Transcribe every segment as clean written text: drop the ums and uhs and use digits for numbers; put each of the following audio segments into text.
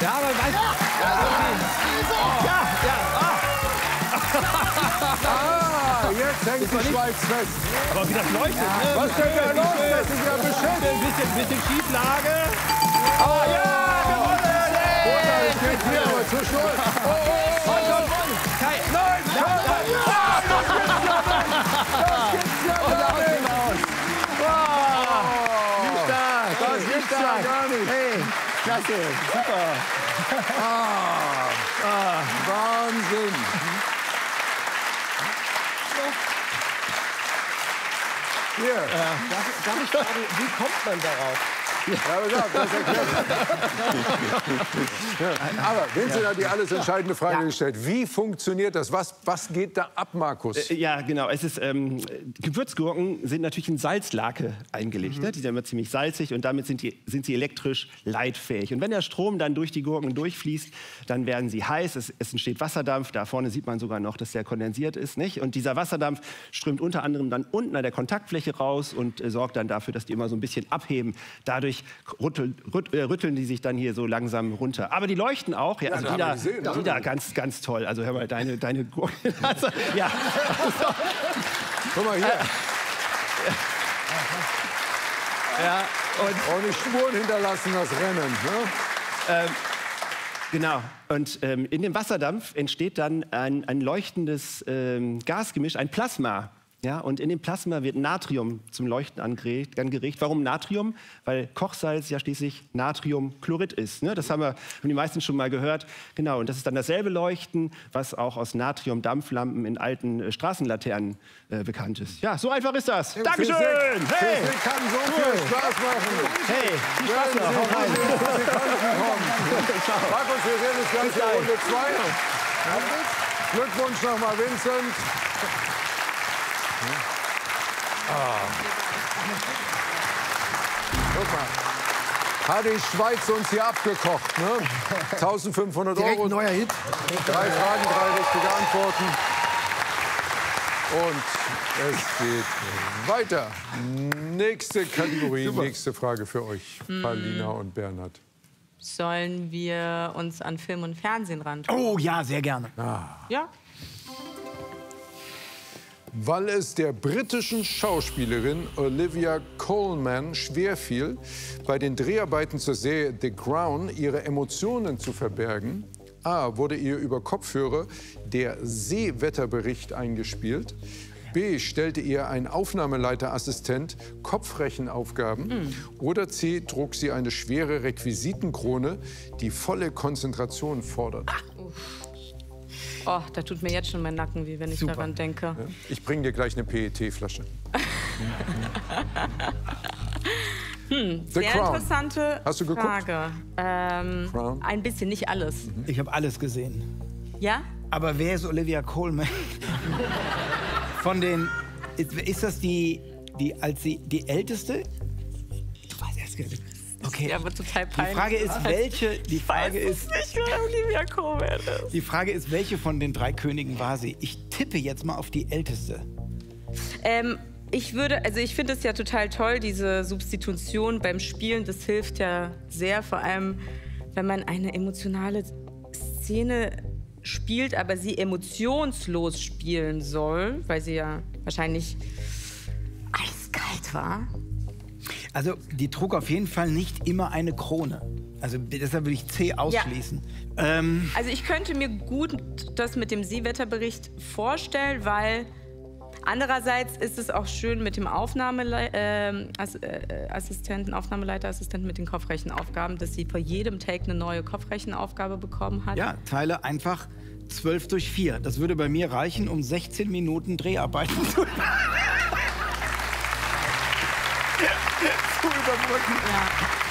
Ja, aber weißt du. Jetzt hängt die Schweiz fest. Aber wie das leuchtet, ne? Was ist denn da los? Das ist ja beschissen. Ein bisschen Schieflage. Ah, ja, gewonnen! Das geht mir aber zu schnell. Kai, Nein, das gibt's ja gar nicht. Hey, klasse, super. Wahnsinn. Hier. Darf ich fragen, wie kommt man darauf? Ja, das erklärt. Aber Vincent hat die alles entscheidende Frage gestellt. Wie funktioniert das? Was geht da ab, Markus? Ja, genau. Es ist, Gewürzgurken sind natürlich in Salzlake eingelegt. Ne? Die sind immer ziemlich salzig und damit sind sie elektrisch leitfähig. Und wenn der Strom dann durch die Gurken durchfließt, dann werden sie heiß. Es entsteht Wasserdampf. Da vorne sieht man sogar noch, dass der kondensiert ist. Nicht? Und dieser Wasserdampf strömt unter anderem dann unten an der Kontaktfläche raus und sorgt dann dafür, dass die immer so ein bisschen abheben. Dadurch rütteln die sich dann hier so langsam runter. Aber die leuchten auch. Ja, also die da ganz, ganz toll. Also hör mal, deine Gurken. Also, ja. Guck mal hier. Ja, und die Spuren hinterlassen das Rennen. Ne? Genau. Und in dem Wasserdampf entsteht dann ein leuchtendes Gasgemisch, ein Plasma. Ja, und in dem Plasma wird Natrium zum Leuchten angeregt. Warum Natrium? Weil Kochsalz ja schließlich Natriumchlorid ist. Ne? Das haben die meisten schon mal gehört. Genau, und das ist dann dasselbe Leuchten, was auch aus Natriumdampflampen in alten Straßenlaternen bekannt ist. Ja, so einfach ist das. Dankeschön! Hey! Physik kann so viel Spaß machen. Hey, viel Spaß noch. Hau rein. Markus, wir sehen uns gleich in Runde 2. Glückwunsch nochmal, Vincent. Guck mal, hat die Schweiz uns hier abgekocht, ne? 1500 Direkt Euro. ein neuer Hit. 3 Fragen, 3 richtige Antworten. Und es geht weiter. Nächste Kategorie, nächste Frage für euch, Paulina und Bernhard. Sollen wir uns an Film und Fernsehen rantun? Oh ja, sehr gerne. Ja? Weil es der britischen Schauspielerin Olivia Colman schwerfiel, bei den Dreharbeiten zur Serie The Crown ihre Emotionen zu verbergen, A. wurde ihr über Kopfhörer der Seewetterbericht eingespielt, B. stellte ihr ein Aufnahmeleiterassistent Kopfrechenaufgaben oder C. trug sie eine schwere Requisitenkrone, die volle Konzentration fordert. Oh, da tut mir jetzt schon mein Nacken weh, wenn ich daran denke. Ja, ich bringe dir gleich eine PET-Flasche. Sehr interessante Hast du geguckt? Frage. Ein bisschen, nicht alles. Ich habe alles gesehen. Ja? Aber wer ist Olivia Colman? Von den... Ist das die älteste? Du weißt erst gar nicht. Okay. Ja, aber total peinlich. Die Frage ist, welche... Die Frage ist, nicht, wer Olivia Colman ist. die Frage ist, welche von den 3 Königen war sie? Ich tippe jetzt mal auf die älteste. Ich finde es ja total toll, diese Substitution beim Spielen. Das hilft ja sehr, vor allem, wenn man eine emotionale Szene spielt, aber sie emotionslos spielen soll, weil sie ja wahrscheinlich eiskalt war. Also, die trug auf jeden Fall nicht immer eine Krone. Also, deshalb würde ich C ausschließen. Ja. Also, ich könnte mir gut das mit dem Seewetterbericht vorstellen, weil andererseits ist es auch schön mit dem Aufnahmeleiterassistenten mit den Kopfrechenaufgaben, dass sie vor jedem Take eine neue Kopfrechenaufgabe bekommen hat. Ja, teile einfach 12 durch 4. Das würde bei mir reichen, um 16 Minuten Dreharbeiten zu überbrücken. Ja.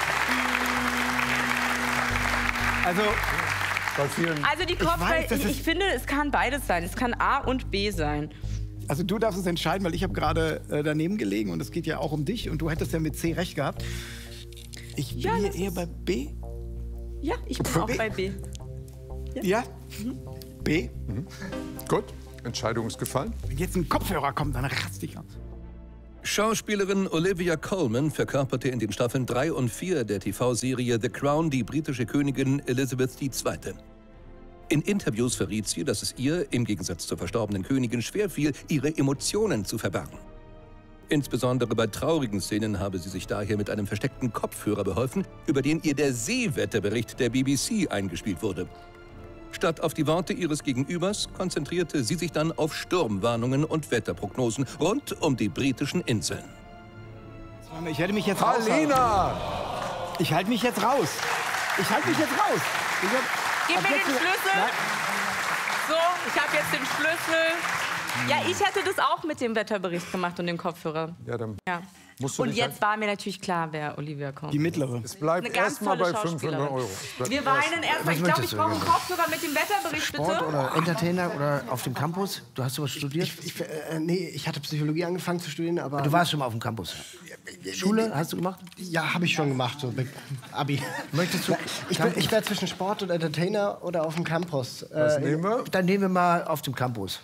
Also die Kopfrechen, ich finde, es kann beides sein. Es kann A und B sein. Also du darfst es entscheiden, weil ich habe gerade daneben gelegen und es geht ja auch um dich und du hättest ja mit C recht gehabt. Ich bin hier eher bei B. Ja, ich bin auch bei B. Ja? B? Gut, Entscheidung ist gefallen. Wenn jetzt ein Kopfhörer kommt, dann raste ich aus. Schauspielerin Olivia Colman verkörperte in den Staffeln 3 und 4 der TV-Serie The Crown die britische Königin Elizabeth II. In Interviews verriet sie, dass es ihr, im Gegensatz zur verstorbenen Königin, schwerfiel, ihre Emotionen zu verbergen. Insbesondere bei traurigen Szenen habe sie sich daher mit einem versteckten Kopfhörer beholfen, über den ihr der Seewetterbericht der BBC eingespielt wurde. Statt auf die Worte ihres Gegenübers konzentrierte sie sich dann auf Sturmwarnungen und Wetterprognosen rund um die britischen Inseln. Ich hätte mich jetzt raus. Alina! Ich halte mich jetzt raus. Ich halte mich jetzt raus. Gib mir den Schlüssel. So, ich habe jetzt den Schlüssel. Ja, ich hätte das auch mit dem Wetterbericht gemacht und dem Kopfhörer. Ja, dann Ja. musst du Und dich jetzt war mir natürlich klar, wer Olivia Colman Die mittlere. Es bleibt Eine ganz erstmal bei tolle 500 Schauspielerin. Euro. Es bleibt Wir weinen erstmal. Ich glaube, möchtest ich du brauche einen gerne? Kopfhörer mit dem Wetterbericht, Sport bitte. oder Entertainer oder auf dem Campus? Du hast sowas studiert? Nee, ich hatte Psychologie angefangen zu studieren, aber... Du warst schon mal auf dem Campus. Schule hast du gemacht? Ja, habe ich schon gemacht, so mit Abi. Möchtest du? Ich wär zwischen Sport und Entertainer oder auf dem Campus. Was nehmen wir? Dann nehmen wir mal auf dem Campus.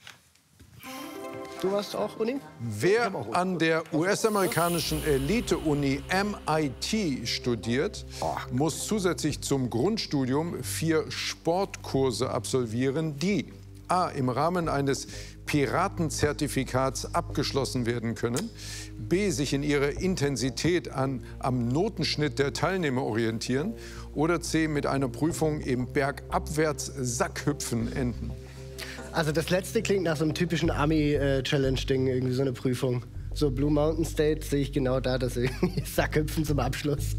Du warst auch Uni? Wer an der US-amerikanischen Elite-Uni MIT studiert, muss zusätzlich zum Grundstudium 4 Sportkurse absolvieren, die a. im Rahmen eines Piratenzertifikats abgeschlossen werden können, b. sich in ihrer Intensität am Notenschnitt der Teilnehmer orientieren oder c. mit einer Prüfung im bergabwärts Sackhüpfen enden. Also das letzte klingt nach so einem typischen Army-Challenge-Ding, irgendwie so eine Prüfung. So Blue Mountain State sehe ich genau da, das irgendwie Sackhüpfen zum Abschluss.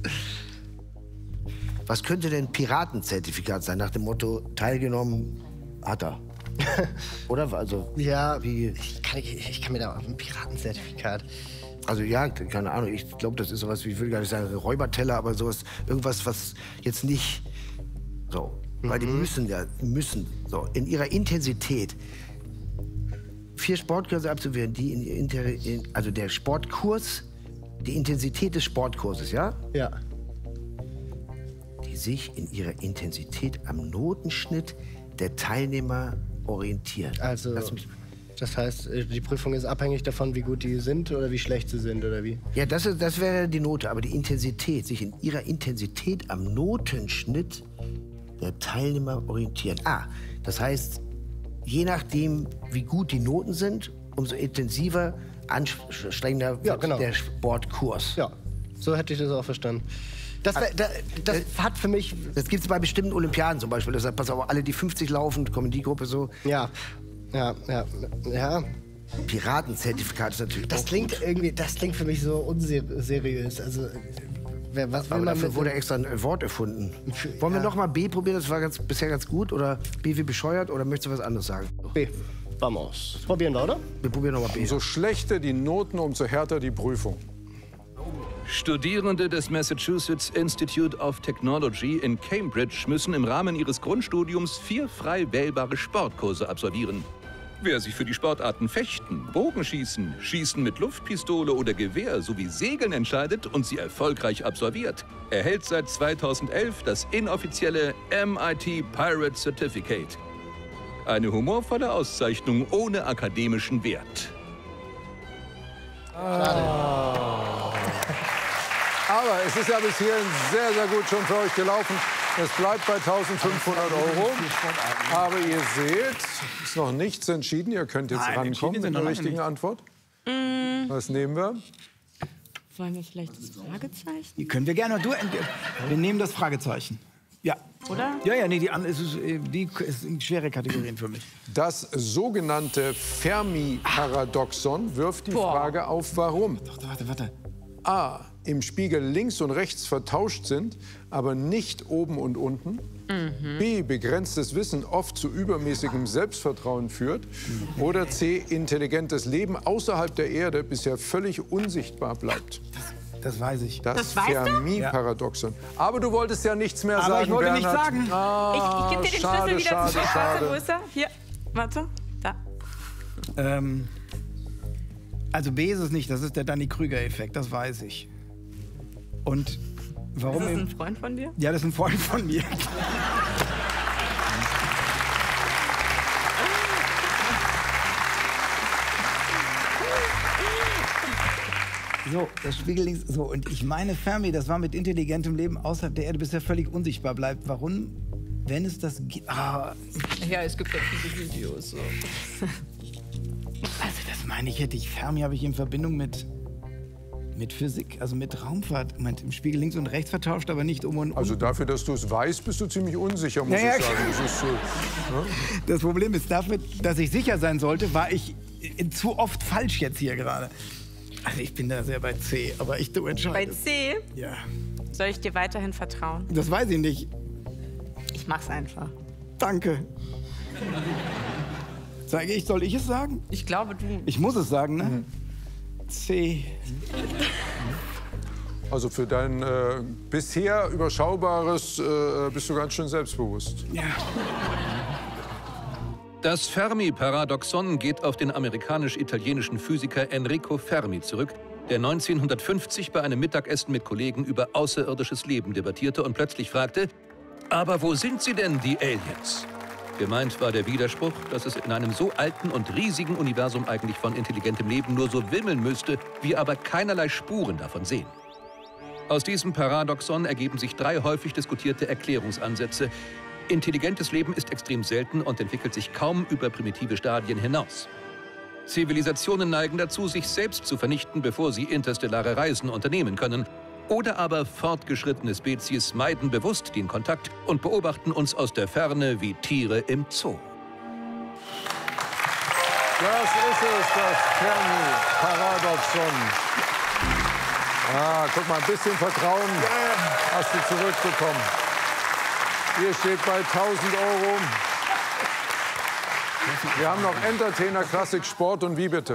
Was könnte denn Piratenzertifikat sein, nach dem Motto, teilgenommen hat er? Oder? Also, Ja, wie, ich kann mir da auch ein Piratenzertifikat. also ja, keine Ahnung, ich glaube, das ist sowas wie, ich will gar nicht sagen Räuberteller, aber sowas, irgendwas, was jetzt nicht so. Weil die müssen so in ihrer Intensität 4 Sportkurse absolvieren, die also der Sportkurs, die Intensität des Sportkurses, ja? Ja. Die sich in ihrer Intensität am Notenschnitt der Teilnehmer orientiert. Also, das heißt, die Prüfung ist abhängig davon, wie gut die sind oder wie schlecht sie sind, oder wie? Ja, das wäre die Note, aber die Intensität, sich in ihrer Intensität am Notenschnitt der Teilnehmer orientieren. Das heißt, je nachdem, wie gut die Noten sind, umso intensiver, anstrengender wird der Sportkurs. Ja, so hätte ich das auch verstanden. Das hat für mich... Das gibt es bei bestimmten Olympiaden zum Beispiel. Deshalb, pass auf, alle, die 50 laufen, kommen in die Gruppe so. Ja. Piratenzertifikat ist natürlich Das auch klingt gut. irgendwie, das klingt für mich so unseriös. Also, was will Aber man dafür mit wurde extra ein Wort erfunden. Wollen wir noch mal B probieren? Das war bisher ganz gut. Oder B wie bescheuert? Oder möchtest du was anderes sagen? B. Vamos. Probieren wir, oder? Wir probieren noch mal B. Umso schlechter die Noten, umso härter die Prüfung. Studierende des Massachusetts Institute of Technology in Cambridge müssen im Rahmen ihres Grundstudiums 4 frei wählbare Sportkurse absolvieren. Wer sich für die Sportarten Fechten, Bogenschießen, Schießen mit Luftpistole oder Gewehr sowie Segeln entscheidet und sie erfolgreich absolviert, erhält seit 2011 das inoffizielle MIT Pirate Certificate. Eine humorvolle Auszeichnung ohne akademischen Wert. Aber es ist ja bis hierhin sehr, sehr gut schon für euch gelaufen. Es bleibt bei 1.500 Euro. Aber ihr seht, es ist noch nichts entschieden. Ihr könnt jetzt Nein, rankommen entschieden mit sind der noch richtigen nicht. Antwort. Was nehmen wir? Wollen wir vielleicht das Fragezeichen? Die können wir gerne. Wir nehmen das Fragezeichen. Ja. Oder? Ja, nee, die sind schwere Kategorien für mich. Das sogenannte Fermi-Paradoxon wirft die Frage auf, warum Warte. A. im Spiegel links und rechts vertauscht sind, aber nicht oben und unten. B. begrenztes Wissen oft zu übermäßigem Selbstvertrauen führt. Oder C. intelligentes Leben außerhalb der Erde bisher völlig unsichtbar bleibt. Das weiß ich. Das weißt du? Fermi-Paradoxon. Aber du wolltest ja nichts mehr sagen, Aber ich wollte Bernhard. nichts sagen. Ah, Ich gebe dir den schade, Schlüssel wieder schade, zurück. schade. Warte, wo ist er? Hier, warte. Da. Also B ist es nicht, das ist der Danny-Krüger-Effekt, das weiß ich. Und warum? Ist das ein Freund von dir? Ja, das ist ein Freund von mir. So, das Spiegel links. So, und ich meine, Fermi, das war mit intelligentem Leben außerhalb der Erde, bis er völlig unsichtbar bleibt. Warum, wenn es das gibt? Ah. Ja, es gibt ja viele Videos. So. Also, das meine ich, hätte ich Fermi, habe ich in Verbindung mit Physik, also mit Raumfahrt, im Spiegel links und rechts vertauscht, aber nicht um und um. Also dafür, dass du es weißt, bist du ziemlich unsicher, muss ich sagen. Das ist, ne? Das Problem ist, dafür, dass ich sicher sein sollte, war ich zu oft falsch jetzt hier gerade. Also ich bin da sehr bei C, aber du entscheidest. Bei C? Ja. Soll ich dir weiterhin vertrauen? Das weiß ich nicht. Ich mach's einfach. Danke. Soll ich es sagen? Ich glaube, du. Ich muss es sagen, ne? C. Also für dein bisher Überschaubares bist du ganz schön selbstbewusst. Ja. Das Fermi-Paradoxon geht auf den amerikanisch-italienischen Physiker Enrico Fermi zurück, der 1950 bei einem Mittagessen mit Kollegen über außerirdisches Leben debattierte und plötzlich fragte, aber wo sind sie denn, die Aliens? Gemeint war der Widerspruch, dass es in einem so alten und riesigen Universum eigentlich von intelligentem Leben nur so wimmeln müsste, wir aber keinerlei Spuren davon sehen. Aus diesem Paradoxon ergeben sich 3 häufig diskutierte Erklärungsansätze. Intelligentes Leben ist extrem selten und entwickelt sich kaum über primitive Stadien hinaus. Zivilisationen neigen dazu, sich selbst zu vernichten, bevor sie interstellare Reisen unternehmen können. Oder aber fortgeschrittene Spezies meiden bewusst den Kontakt und beobachten uns aus der Ferne wie Tiere im Zoo. Das ist es, das Fermi-Paradoxon. Ah, guck mal, ein bisschen Vertrauen hast du zurückbekommen. Hier steht bei 1.000 €. Wir haben noch Entertainer, Klassik, Sport und wie bitte?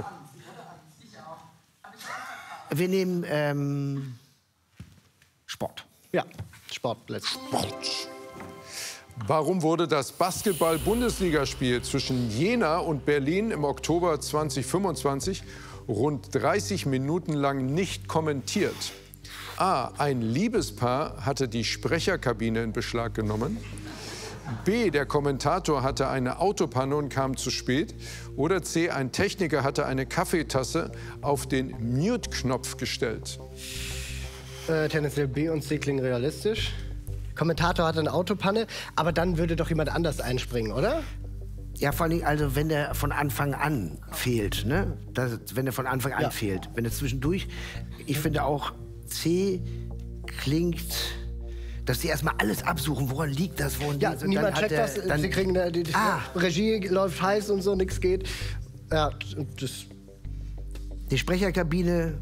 Wir nehmen Sport. Ja, Sport, Sport. Warum wurde das Basketball-Bundesligaspiel zwischen Jena und Berlin im Oktober 2025 rund 30 Minuten lang nicht kommentiert? A. Ein Liebespaar hatte die Sprecherkabine in Beschlag genommen. B. Der Kommentator hatte eine Autopanne und kam zu spät. Oder C. Ein Techniker hatte eine Kaffeetasse auf den Mute-Knopf gestellt. Tendenziell B und C klingen realistisch. Kommentator hatte eine Autopanne, aber dann würde doch jemand anders einspringen, oder? Ja, vor allem, also wenn der von Anfang an fehlt, ne? Wenn der von Anfang an fehlt. Wenn er zwischendurch, ich finde auch C klingt, dass die erstmal alles absuchen, woran liegt das, woran Ja, niemand checkt das, sie kriegen die Regie läuft heiß und so, nichts geht. Ja, das... Die Sprecherkabine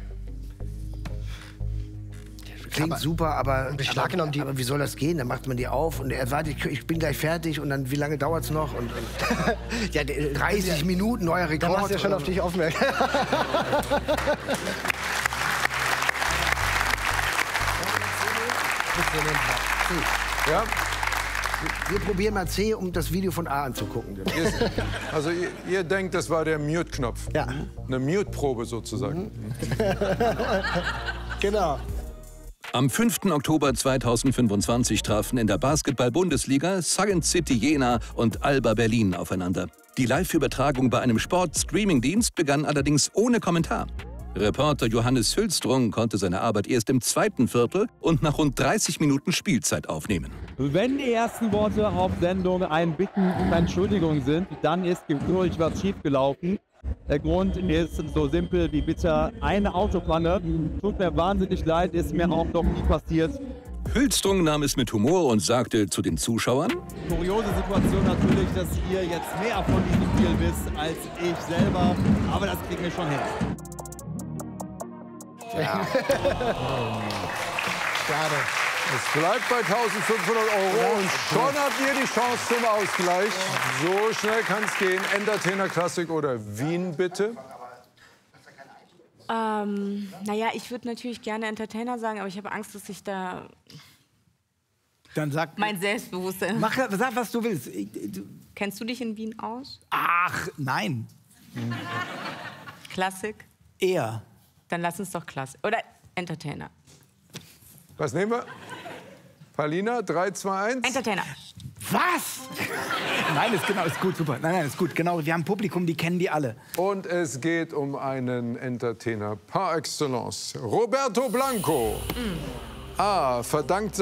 klingt super, aber wie soll das gehen? Dann macht man die auf und er sagt, ich bin gleich fertig und dann, wie lange dauert es noch? Und ja, 30 Minuten, neuer Rekord. Da machst du ja schon auf dich aufmerksam. Ja? Wir probieren mal C, um das Video von A anzugucken. Also ihr denkt, das war der Mute-Knopf? Ja. Eine Mute-Probe sozusagen. Genau. Am 5. Oktober 2025 trafen in der Basketball-Bundesliga Science City Jena und Alba Berlin aufeinander. Die Live-Übertragung bei einem Sport-Streaming-Dienst begann allerdings ohne Kommentar. Reporter Johannes Hülstrung konnte seine Arbeit erst im 2. Viertel und nach rund 30 Minuten Spielzeit aufnehmen. Wenn die ersten Worte auf Sendung ein Bitten um Entschuldigung sind, dann ist wirklich was schiefgelaufen. Der Grund ist so simpel wie bitte eine Autopanne. Tut mir wahnsinnig leid, ist mir auch noch nie passiert. Hülstrung nahm es mit Humor und sagte zu den Zuschauern: Kuriose Situation natürlich, dass ihr jetzt mehr von diesem Spiel wisst als ich selber. Aber das kriegen wir schon hin. Ja. Schade. Es bleibt bei 1.500 € und schon habt ihr die Chance zum Ausgleich. So schnell kann es gehen. Entertainer, Klassik oder Wien, bitte? Naja, ich würde natürlich gerne Entertainer sagen, aber ich habe Angst, dass ich da Dann sag mein Selbstbewusstsein... Sag, was du willst. Kennst du dich in Wien aus? Ach, nein. Klassik? Eher. Dann lass uns doch Klassik. Oder Entertainer. Was nehmen wir? Palina, 3, 2, 1. Entertainer. Was? Nein, ist gut, super. Nein, ist gut. Genau, wir haben ein Publikum, die kennen die alle. Und es geht um einen Entertainer par excellence. Roberto Blanco. A. Verdankt